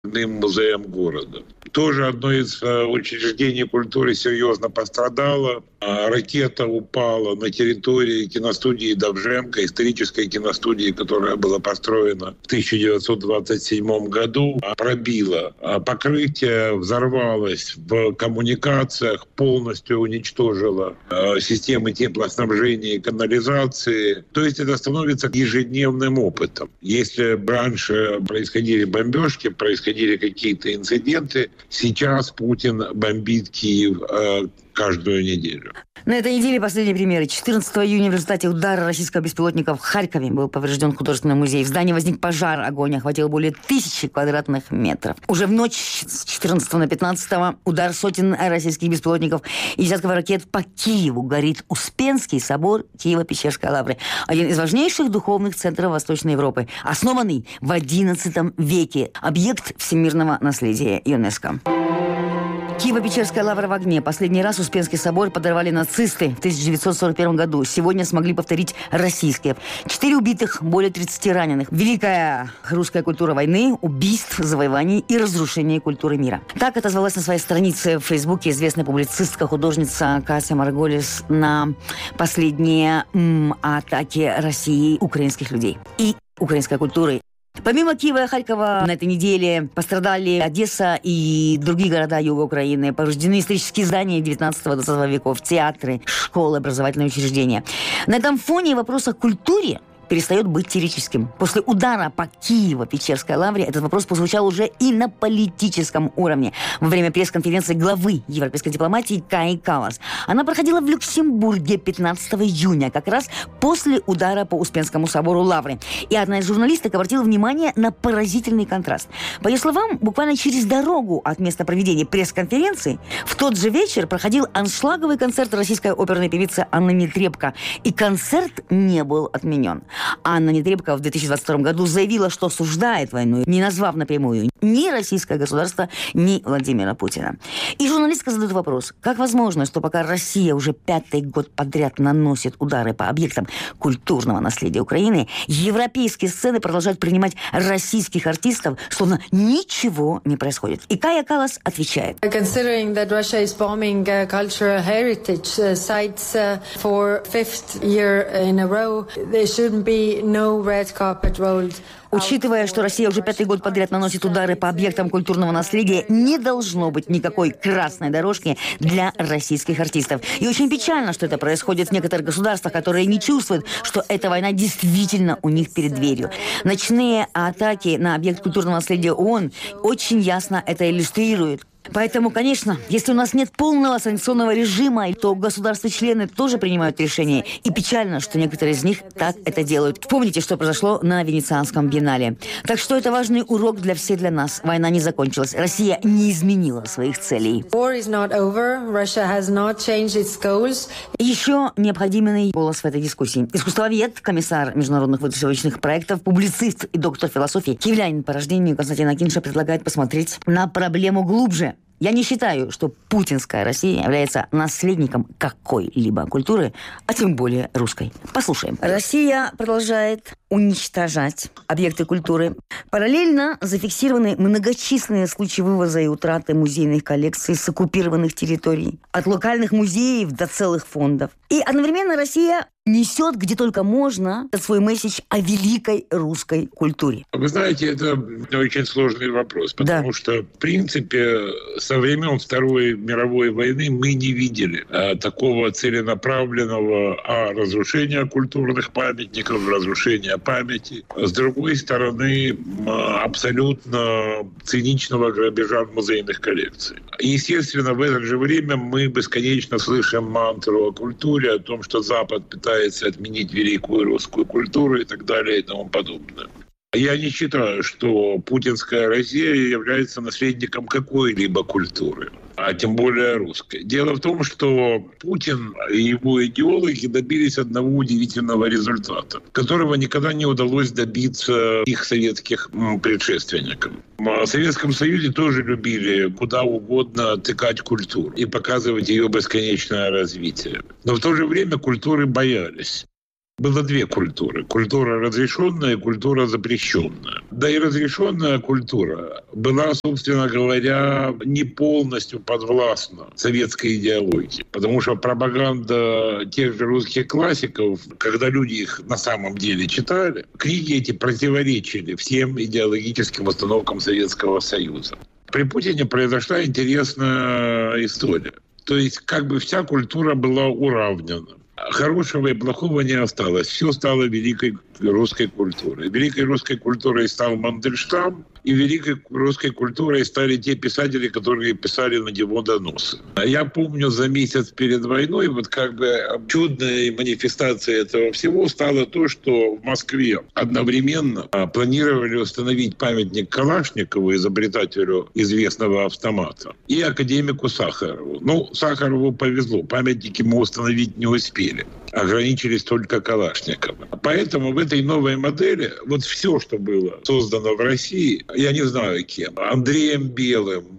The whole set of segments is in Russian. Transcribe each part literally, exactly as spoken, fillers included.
музеем города. Тоже одно из учреждений культуры серьезно пострадало. Ракета упала на территории киностудии Довженко, исторической киностудии, которая была построена в тысяча девятьсот двадцать седьмом году, пробила покрытие, взорвалась в коммуникациях, полностью уничтожила системы теплоснабжения и канализации. То есть это становится ежедневным опытом. Если раньше происходили бомбежки, происходили какие-то инциденты, сейчас Путин бомбит Киев э, каждую неделю. На этой неделе последние примеры. четырнадцатого июня в результате удара российского беспилотника в Харькове был поврежден художественный музей. В здании возник пожар, огонь охватил более тысячи квадратных метров. Уже в ночь с четырнадцатого на пятнадцатое удар сотен российских беспилотников и десятков ракет по Киеву. Горит Успенский собор Киево-Печерской лавры. Один из важнейших духовных центров Восточной Европы. Основанный в одиннадцатом веке. Объект всемирного наследия ЮНЕСКО. Киево-Печерская лавра в огне. Последний раз Успенский собор подорвали нацисты в тысяча девятьсот сорок первом году. Сегодня смогли повторить российские. Четыре убитых, более тридцати раненых. Великая русская культура войны, убийств, завоеваний и разрушения культуры мира. Так отозвалась на своей странице в Фейсбуке известная публицистка, художница Катя Марголис на последние м, атаки России украинских людей и украинской культуры. Помимо Киева и Харькова на этой неделе пострадали Одесса и другие города юга Украины. Повреждены исторические здания девятнадцатого-двадцатого веков, театры, школы, образовательные учреждения. На этом фоне вопрос о культуре перестает быть теоретическим. После удара по Киево-Печерской лавре этот вопрос прозвучал уже и на политическом уровне. Во время пресс-конференции главы европейской дипломатии Каи Каллас. Она проходила в Люксембурге пятнадцатого июня, как раз после удара по Успенскому собору лавры. И одна из журналисток обратила внимание на поразительный контраст. По ее словам, буквально через дорогу от места проведения пресс-конференции в тот же вечер проходил аншлаговый концерт российской оперной певицы Анны Нетребко. И концерт не был отменен. Анна Нетребко в две тысячи двадцать втором году заявила, что осуждает войну, не назвав напрямую ни российское государство, ни Владимира Путина. И журналистка задает вопрос, как возможно, что пока Россия уже пятый год подряд наносит удары по объектам культурного наследия Украины, европейские сцены продолжают принимать российских артистов, словно ничего не происходит. И Кая Каллас отвечает. Considering that Russia is bombing uh, cultural heritage uh, sites uh, for fifth year in a row, there shouldn't be no red carpet rolled. Учитывая, что Россия уже пятый год подряд наносит удары по объектам культурного наследия, не должно быть никакой красной дорожки для российских артистов. И очень печально, что это происходит в некоторых государствах, которые не чувствуют, что эта война действительно у них перед дверью. Ночные атаки на объект культурного наследия ООН очень ясно это иллюстрируют. Поэтому, конечно, если у нас нет полного санкционного режима, то государства-члены тоже принимают решения. И печально, что некоторые из них так это делают. Помните, что произошло на Венецианском биеннале. Так что это важный урок для всех, для нас. Война не закончилась. Россия не изменила своих целей. War is not over. Russia has not changed its goals. Еще необходимый голос в этой дискуссии. Искусствовед, комиссар международных выставочных проектов, публицист и доктор философии, киевлянин по рождению Константин Акиньша предлагает посмотреть на проблему глубже. Я не считаю, что путинская Россия является наследником какой-либо культуры, а тем более русской. Послушаем. Россия продолжает уничтожать объекты культуры. Параллельно зафиксированы многочисленные случаи вывоза и утраты музейных коллекций с оккупированных территорий. От локальных музеев до целых фондов. И одновременно Россия несет, где только можно, свой месседж о великой русской культуре. Вы знаете, это очень сложный вопрос, потому да. что, в принципе, со времен Второй мировой войны мы не видели а, такого целенаправленного а, разрушения культурных памятников, разрушения памяти. С другой стороны, абсолютно циничного грабежа музейных коллекций. Естественно, в это же время мы бесконечно слышим мантру о культуре, о том, что Запад пытается отменить великую русскую культуру и так далее и тому подобное. Я не считаю, что путинская Россия является наследником какой-либо культуры, а тем более русской. Дело в том, что Путин и его идеологи добились одного удивительного результата, которого никогда не удалось добиться их советских предшественникам. В Советском Союзе тоже любили куда угодно тыкать культуру и показывать ее бесконечное развитие. Но в то же время культуры боялись. было две культуры. Культура разрешенная и культура запрещенная. Да и разрешенная культура была, собственно говоря, не полностью подвластна советской идеологии. Потому что пропаганда тех же русских классиков, когда люди их на самом деле читали, книги эти противоречили всем идеологическим установкам Советского Союза. При Путине произошла интересная история. То есть как бы вся культура была уравнена. Хорошего и плохого не осталось. Все стало великой русской культурой. Великой русской культурой стал Мандельштам, и великой русской культурой стали те писатели, которые писали на него доносы. Я помню, за месяц перед войной вот как бы чудной манифестацией этого всего стало то, что в Москве одновременно планировали установить памятник Калашникову, изобретателю известного автомата, и академику Сахарову. Ну, Сахарову повезло, памятник ему установить не успели. Ограничились только Калашниковым. Поэтому в этой новой модели вот все, что было создано в России, я не знаю кем, Андреем Белым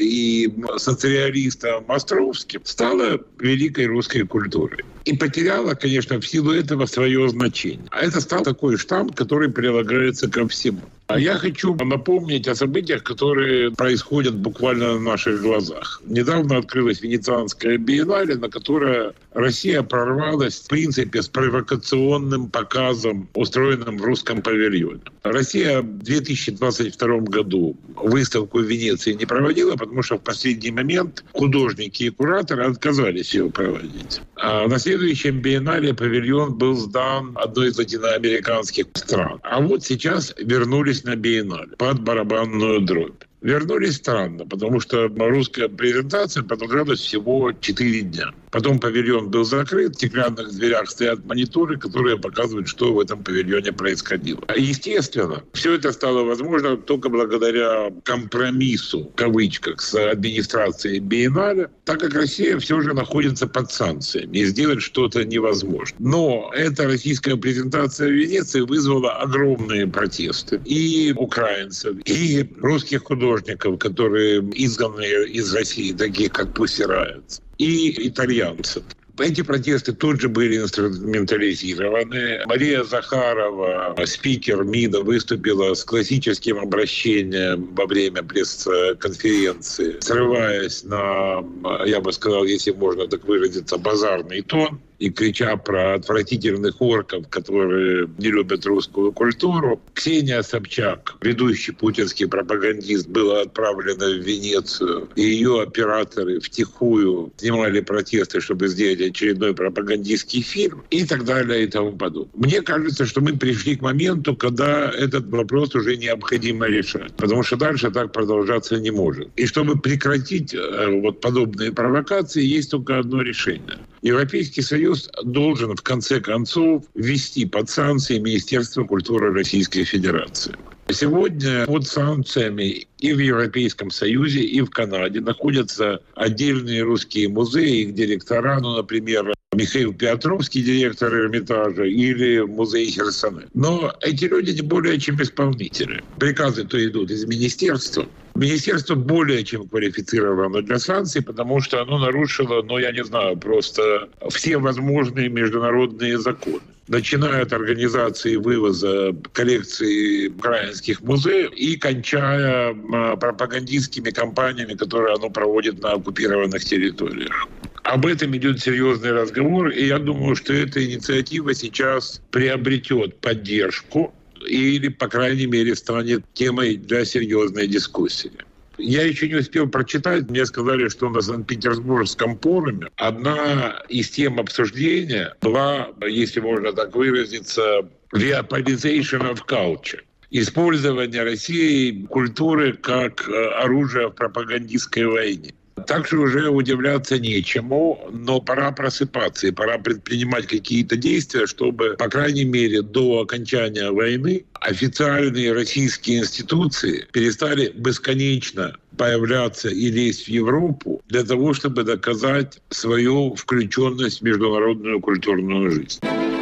и соцреалистом Островским, стало великой русской культурой. И потеряла, конечно, в силу этого свое значение. А это стал такой штамп, который прилагается ко всему. А я хочу напомнить о событиях, которые происходят буквально на наших глазах. Недавно открылась Венецианская биеннале, на которое Россия прорвалась, в принципе, с провокационным показом, устроенным в русском павильоне. Россия в две тысячи двадцать втором году выставку в Венеции не проводила, потому что в последний момент художники и кураторы отказались ее проводить. А на следующем биеннале павильон был сдан одной из латиноамериканских стран. А вот сейчас вернулись на биеннале под барабанную дробь. Вернулись странно, потому что русская презентация продолжалась всего четыре дня. Потом павильон был закрыт, в стеклянных дверях стоят мониторы, которые показывают, что в этом павильоне происходило. Естественно, все это стало возможно только благодаря компромиссу, в кавычках, с администрацией биеннале, так как Россия все же находится под санкциями, и сделать что-то невозможно. Но эта российская презентация в Венеции вызвала огромные протесты и украинцев, и русских художников, которые изгнаны из России, таких как Pussy Riot, и итальянцев. Эти протесты тут же были инструментализированы. Мария Захарова, спикер МИДа, выступила с классическим обращением во время пресс-конференции, срываясь на, я бы сказал, если можно так выразиться, базарный тон, и крича про отвратительных орков, которые не любят русскую культуру. Ксения Собчак, ведущий путинский пропагандист, была отправлена в Венецию, и ее операторы втихую снимали протесты, чтобы сделать очередной пропагандистский фильм, и так далее, и тому подобное. Мне кажется, что мы пришли к моменту, когда этот вопрос уже необходимо решать, потому что дальше так продолжаться не может. И чтобы прекратить вот подобные провокации, есть только одно решение. Европейский Союз должен в конце концов ввести под санкции Министерство культуры Российской Федерации. Сегодня под санкциями и в Европейском Союзе, и в Канаде находятся отдельные русские музеи, их директора, ну, например, Михаил Петровский, директор Эрмитажа, или музей Херсонес. Но эти люди не более чем исполнители. Приказы то идут из министерства. Министерство более чем квалифицировано для санкций, потому что оно нарушило, ну, я не знаю, просто все возможные международные законы. Начиная от организации вывоза коллекций украинских музеев и кончая пропагандистскими кампаниями, которые оно проводит на оккупированных территориях. Об этом идет серьезный разговор, и я думаю, что эта инициатива сейчас приобретет поддержку или, по крайней мере, станет темой для серьезной дискуссии. Я еще не успел прочитать, мне сказали, что на Санкт-Петербургском форуме одна из тем обсуждения была, если можно так выразиться, «Weaponization of culture». Использование России культуры как оружия в пропагандистской войне. Так что уже удивляться нечему, но пора просыпаться и пора предпринимать какие-то действия, чтобы, по крайней мере, до окончания войны официальные российские институции перестали бесконечно появляться и лезть в Европу для того, чтобы доказать свою включенность в международную культурную жизнь.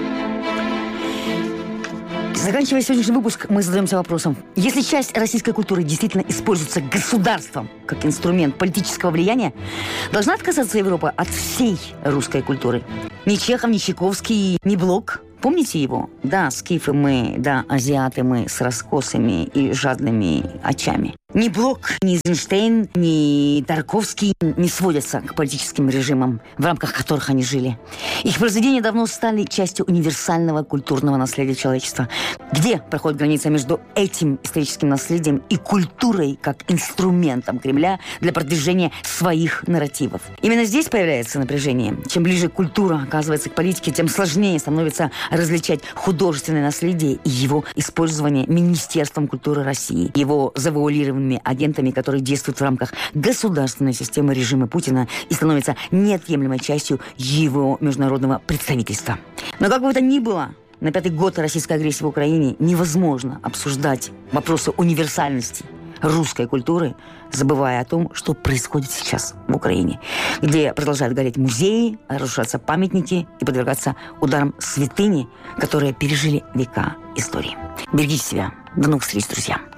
Заканчивая сегодняшний выпуск, мы задаемся вопросом. Если часть российской культуры действительно используется государством как инструмент политического влияния, должна отказаться Европа от всей русской культуры? Ни Чехов, ни Чайковский, ни Блок Помните его? Да, скифы мы, да, азиаты мы с раскосыми и жадными очами. Ни Блок, ни Эйзенштейн, ни Тарковский не сводятся к политическим режимам, в рамках которых они жили. Их произведения давно стали частью универсального культурного наследия человечества. Где проходит граница между этим историческим наследием и культурой как инструментом Кремля для продвижения своих нарративов? Именно здесь появляется напряжение. Чем ближе культура оказывается к политике, тем сложнее становится различать художественное наследие и его использование Министерством культуры России, его завуалированными агентами, которые действуют в рамках государственной системы режима Путина и становятся неотъемлемой частью его международного представительства. Но как бы то ни было, на пятый год российской агрессии в Украине невозможно обсуждать вопросы универсальности русской культуры, забывая о том, что происходит сейчас в Украине, где продолжают гореть музеи, разрушаться памятники и подвергаться ударам святыни, которые пережили века истории. Берегите себя. До новых встреч, друзья.